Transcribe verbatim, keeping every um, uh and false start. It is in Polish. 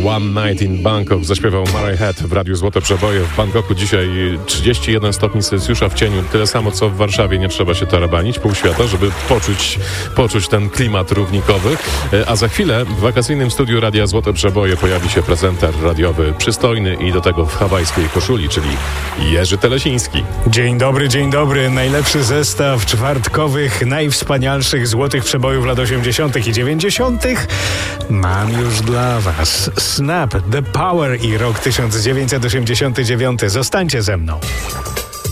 One Night in Bangkok zaśpiewał Murray Head w Radiu Złote Przeboje. W Bangkoku dzisiaj trzydzieści jeden stopni Celsjusza w cieniu, tyle samo co w Warszawie. Nie trzeba się tarabanić, pół świata, żeby poczuć, poczuć ten klimat równikowy. A za chwilę w wakacyjnym studiu Radia Złote Przeboje pojawi się prezenter radiowy przystojny i do tego w hawajskiej koszuli, czyli Jerzy Telesiński. Dzień dobry, dzień dobry. Najlepszy zestaw czwartkowych, najwspanialszych złotych przebojów lat osiemdziesiątych i dziewięćdziesiątych mam już dla was. Snap, The Power i rok tysiąc dziewięćset osiemdziesiąty dziewiąty. Zostańcie ze mną.